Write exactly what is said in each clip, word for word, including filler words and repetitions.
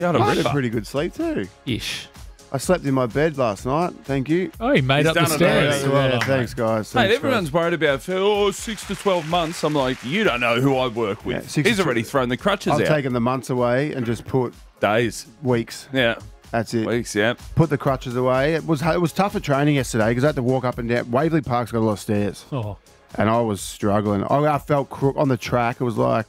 You had a I had a ripper. pretty good sleep too. Ish. I slept in my bed last night. Thank you. Oh, he made He's up the done it stairs. already. Well yeah, done, thanks, mate. guys. Mate, Thanks, everyone's guys. worried about for oh, six to twelve months. I'm like, you don't know who I work with. Yeah, six He's to already tw- thrown the crutches I've out. taken the months away and just put Days. weeks. Yeah. That's it. Weeks, yeah. Put the crutches away. It was it was tough at training yesterday because I had to walk up and down. Waverley Park's got a lot of stairs, Oh. and I was struggling. I, I felt crook on the track. It was like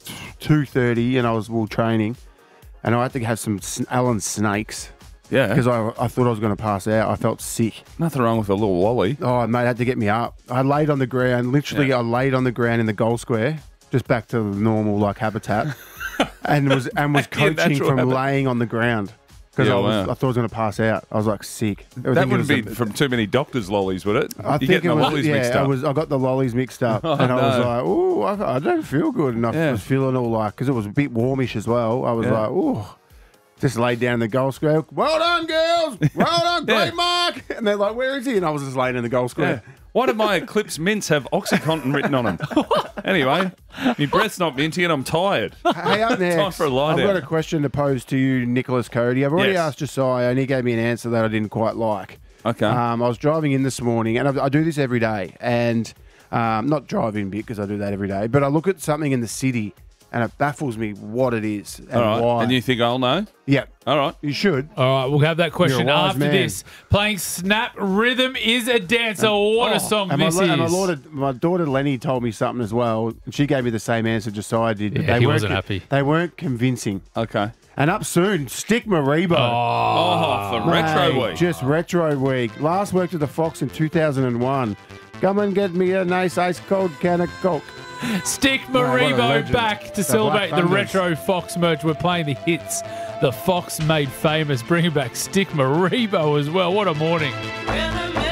two thirty, and I was all training, and I had to have some s- Allen snakes Yeah. because I I thought I was going to pass out. I felt sick. Nothing wrong with a little lolly. Oh, mate, had to get me up. I laid on the ground. Literally, Yeah. I laid on the ground in the goal square, just back to normal like habitat, and was and was Yeah, coaching natural from habitat. laying on the ground because Yeah, I, was, wow. I thought I was going to pass out. I was like sick. I was That thinking wouldn't it be was a- from too many doctors' lollies, would it? I You're think getting it the was, lollies yeah, mixed I up. was. I got the lollies mixed up, Oh, and I was no. like, "Oh, I, I don't feel good." And I Yeah. was feeling all like, because it was a bit warmish as well. I was Yeah. like, "Oh." Just laid down in the goal square. Well done, girls. Well done, great Yeah. mark. And they're like, "Where is he?" And I was just laying in the goal Yeah. square. Why did my Eclipse mints have OxyContin written on them? Anyway, my breath's not minty and I'm tired. Hey, up next, Time for a lie I've down. got a question to pose to you, Nicholas Cody. I've already Yes. asked Josiah, and he gave me an answer that I didn't quite like. Okay. Um, I was driving in this morning, and I, I do this every day, and um, not driving bit because I do that every day, but I look at something in the city, and it baffles me what it is and All right. why. And you think I'll know? yeah, All right. you should. All right, we'll have that question You're a wise after man. this. Playing Snap Rhythm is a Dancer. what a song And my, this la- is. and my, daughter, my daughter Lenny told me something as well, and she gave me the same answer Josiah did. But Yeah, they he weren't wasn't happy. They weren't convincing. Okay. And up soon, Stick Maribo. Oh, for Retro Mate, Week. Just Retro Week. Last worked at the Fox in two thousand one. Come and get me a nice ice cold can of Coke. Stick what a Maribo legend. back to The celebrate Black the Thunders. retro Fox merch. We're playing the hits the Fox made famous, bringing back Stick Maribo as well. What a morning.